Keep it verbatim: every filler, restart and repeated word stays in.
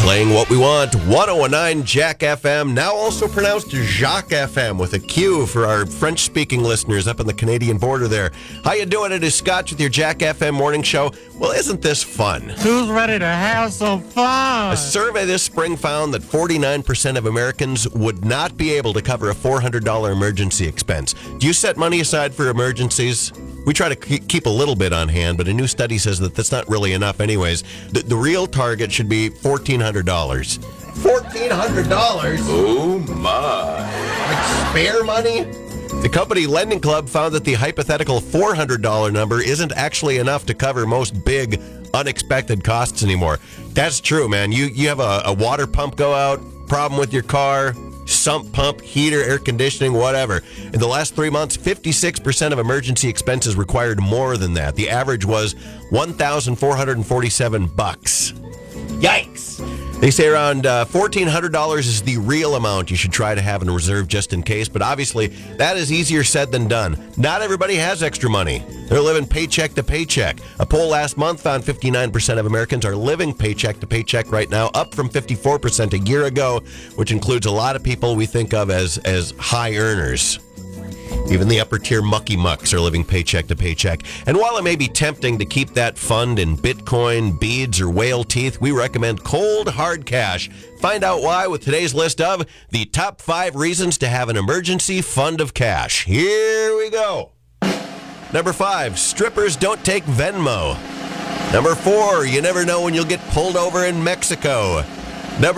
Playing what we want, one oh one nine Jack F M, now also pronounced Jacques F M with a Q for our French-speaking listeners up on the Canadian border there. How you doing? It is Scotch with your Jack F M morning show. Well, isn't this fun? Who's ready to have some fun? A survey this spring found that forty-nine percent of Americans would not be able to cover a four hundred dollars emergency expense. Do you set money aside for emergencies? We try to keep a little bit on hand, but a new study says that that's not really enough anyways. The, the real target should be fourteen hundred dollars. fourteen hundred dollars? Oh, my. Like spare money? The company Lending Club found that the hypothetical four hundred dollars number isn't actually enough to cover most big, unexpected costs anymore. That's true, man. You, you have a, a water pump go out, problem with your car, sump pump, heater, air conditioning, whatever. In the last three months, fifty-six percent of emergency expenses required more than that. The average was one thousand four hundred forty-seven bucks. Yikes! They say around uh, fourteen hundred dollars is the real amount you should try to have in reserve just in case, but obviously that is easier said than done. Not everybody has extra money. They're living paycheck to paycheck. A poll last month found fifty-nine percent of Americans are living paycheck to paycheck right now, up from fifty-four percent a year ago, which includes a lot of people we think of as, as high earners. Even the upper tier mucky mucks are living paycheck to paycheck. And while it may be tempting to keep that fund in Bitcoin, beads, or whale teeth, we recommend cold, hard cash. Find out why with today's list of the top five reasons to have an emergency fund of cash. Here we go. Number five, strippers don't take Venmo. Number four, you never know when you'll get pulled over in Mexico.